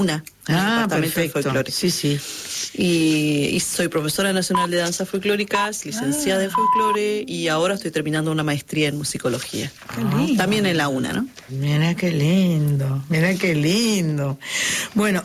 en el departamento de folclore. Sí, sí. Y soy profesora nacional de danzas folclóricas, licenciada en folclore, y ahora estoy terminando una maestría en musicología. También en la UNA, ¿no? Mira qué lindo, mira qué lindo. Bueno,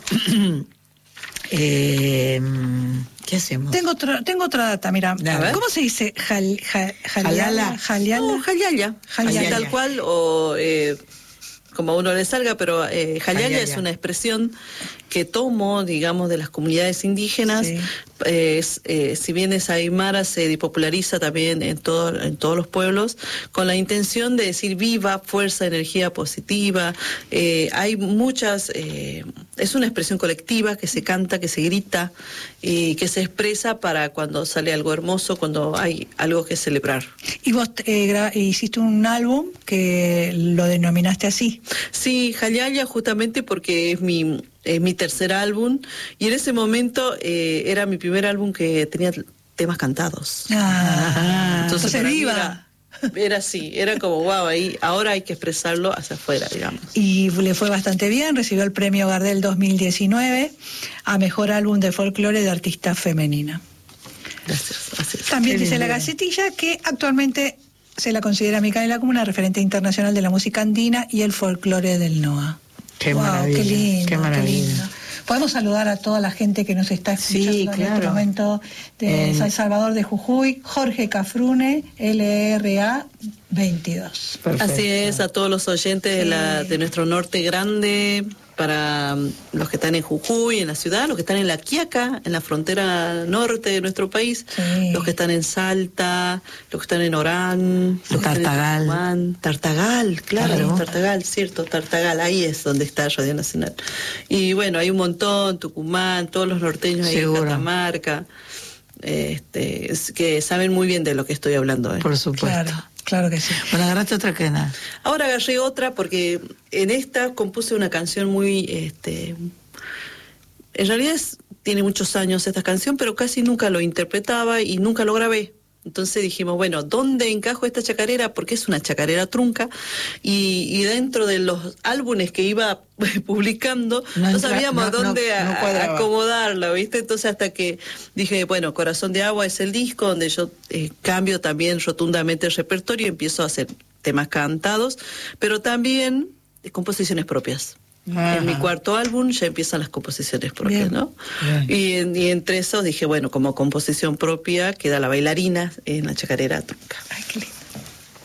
¿qué hacemos? Tengo otra data, mira. ¿Cómo se dice? Jaliala. No, jaliala. Así tal cual, o como a uno le salga, pero jaliala es una expresión que tomo, digamos, de las comunidades indígenas. Sí. Si bien es aymara, se populariza también en todos los pueblos, con la intención de decir viva, fuerza, energía positiva. Hay muchas, es una expresión colectiva que se canta, que se grita y que se expresa para cuando sale algo hermoso, cuando hay algo que celebrar. Y vos hiciste un álbum que lo denominaste así. Sí, Jaliala, justamente porque es mi tercer álbum, y en ese momento era mi primer álbum que tenía temas cantados. Entonces viva. Era así, era como wow, ahora hay que expresarlo hacia afuera, digamos. Y le fue bastante bien, recibió el premio Gardel 2019 a Mejor Álbum de Folclore de Artista Femenina. Gracias. También dice la Gacetilla que actualmente se la considera Micaela como una referente internacional de la música andina y el folclore del NOA. Qué maravilla, qué lindo, qué maravilla. Qué lindo. Podemos saludar a toda la gente que nos está escuchando en este momento de San Salvador de Jujuy, Jorge Cafrune, LRA 22. Perfecto. Así es, a todos los oyentes de nuestro norte grande, para los que están en Jujuy, en la ciudad, los que están en La Quiaca, en la frontera norte de nuestro país, los que están en Salta, los que están en Orán, los Tartagal. Que están en Tucumán. Tartagal, claro. Tartagal, cierto, Tartagal, ahí es donde está Radio Nacional. Y bueno, hay un montón, Tucumán, todos los norteños ahí en Catamarca, que saben muy bien de lo que estoy hablando. Por supuesto. Claro que sí. Bueno, agarraste otra quena. Ahora agarré otra porque en esta compuse una canción muy, en realidad tiene muchos años esta canción, pero casi nunca lo interpretaba y nunca lo grabé. Entonces dijimos, bueno, ¿dónde encajo esta chacarera? Porque es una chacarera trunca, y dentro de los álbumes que iba publicando no sabíamos dónde acomodarla, ¿viste? Entonces hasta que dije, bueno, Corazón de Agua es el disco donde yo cambio también rotundamente el repertorio y empiezo a hacer temas cantados, pero también composiciones propias. En mi cuarto álbum ya empiezan las composiciones propias, ¿no? Y entre esos dije, bueno, como composición propia queda La Bailarina en la chacarera trunca. Ay, qué lindo.